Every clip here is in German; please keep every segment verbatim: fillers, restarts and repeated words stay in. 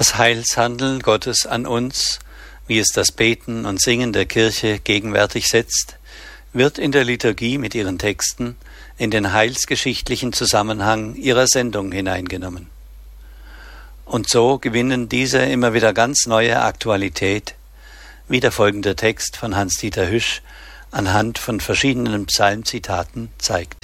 Das Heilshandeln Gottes an uns, wie es das Beten und Singen der Kirche gegenwärtig setzt, wird in der Liturgie mit ihren Texten in den heilsgeschichtlichen Zusammenhang ihrer Sendung hineingenommen. Und so gewinnen diese immer wieder ganz neue Aktualität, wie der folgende Text von Hans-Dieter Hüsch anhand von verschiedenen Psalmzitaten zeigt.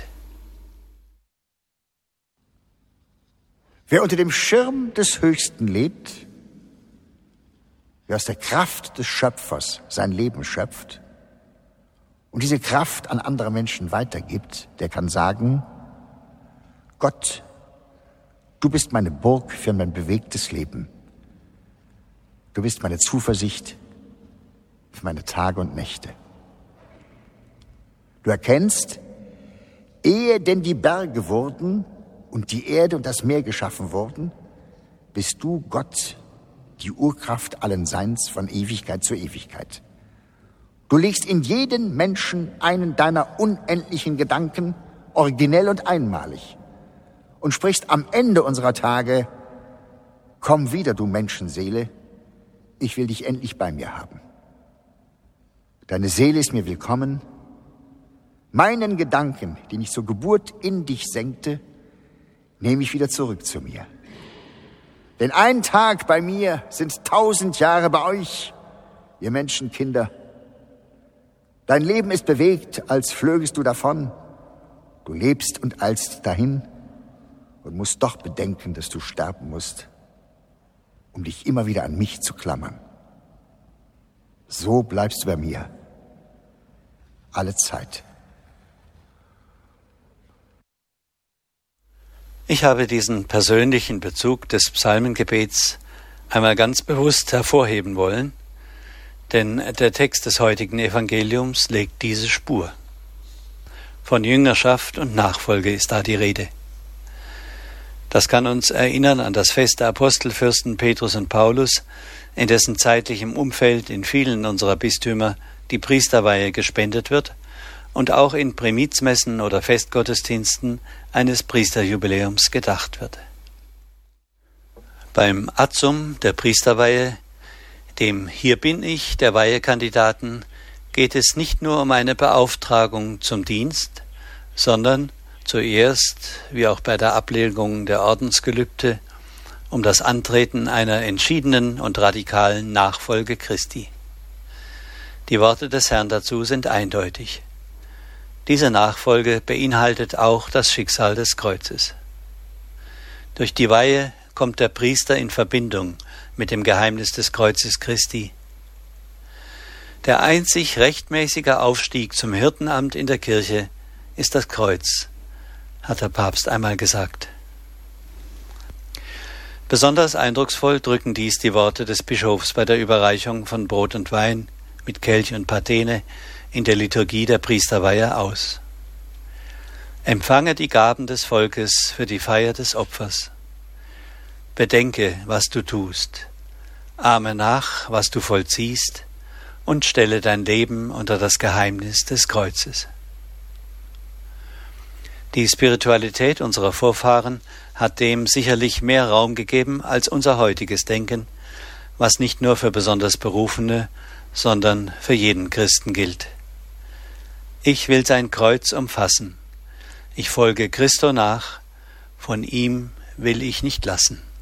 Wer unter dem Schirm des Höchsten lebt, wer aus der Kraft des Schöpfers sein Leben schöpft und diese Kraft an andere Menschen weitergibt, der kann sagen: Gott, du bist meine Burg für mein bewegtes Leben. Du bist meine Zuversicht für meine Tage und Nächte. Du erkennst, ehe denn die Berge wurden und die Erde und das Meer geschaffen wurden, bist du Gott, die Urkraft allen Seins von Ewigkeit zu Ewigkeit. Du legst in jeden Menschen einen deiner unendlichen Gedanken, originell und einmalig, und sprichst am Ende unserer Tage: Komm wieder, du Menschenseele, ich will dich endlich bei mir haben. Deine Seele ist mir willkommen. Meinen Gedanken, den ich zur Geburt in dich senkte, nehme ich wieder zurück zu mir. Denn ein Tag bei mir sind tausend Jahre bei euch, ihr Menschenkinder. Dein Leben ist bewegt, als flögest du davon. Du lebst und eilst dahin und musst doch bedenken, dass du sterben musst, um dich immer wieder an mich zu klammern. So bleibst du bei mir, alle Zeit. Ich habe diesen persönlichen Bezug des Psalmengebets einmal ganz bewusst hervorheben wollen, denn der Text des heutigen Evangeliums legt diese Spur. Von Jüngerschaft und Nachfolge ist da die Rede. Das kann uns erinnern an das Fest der Apostelfürsten Petrus und Paulus, in dessen zeitlichem Umfeld in vielen unserer Bistümer die Priesterweihe gespendet wird und auch in Primizmessen oder Festgottesdiensten eines Priesterjubiläums gedacht wird. Beim Atzum der Priesterweihe, dem Hier bin ich der Weihekandidaten, geht es nicht nur um eine Beauftragung zum Dienst, sondern zuerst, wie auch bei der Ablegung der Ordensgelübde, um das Antreten einer entschiedenen und radikalen Nachfolge Christi. Die Worte des Herrn dazu sind eindeutig. Diese Nachfolge beinhaltet auch das Schicksal des Kreuzes. Durch die Weihe kommt der Priester in Verbindung mit dem Geheimnis des Kreuzes Christi. Der einzig rechtmäßige Aufstieg zum Hirtenamt in der Kirche ist das Kreuz, hat der Papst einmal gesagt. Besonders eindrucksvoll drücken dies die Worte des Bischofs bei der Überreichung von Brot und Wein mit Kelch und Patene in der Liturgie der Priesterweihe aus. Empfange die Gaben des Volkes für die Feier des Opfers. Bedenke, was du tust, ahme nach, was du vollziehst, und stelle dein Leben unter das Geheimnis des Kreuzes. Die Spiritualität unserer Vorfahren hat dem sicherlich mehr Raum gegeben als unser heutiges Denken, was nicht nur für besonders Berufene, sondern für jeden Christen gilt. Ich will sein Kreuz umfassen. Ich folge Christo nach, von ihm will ich nicht lassen.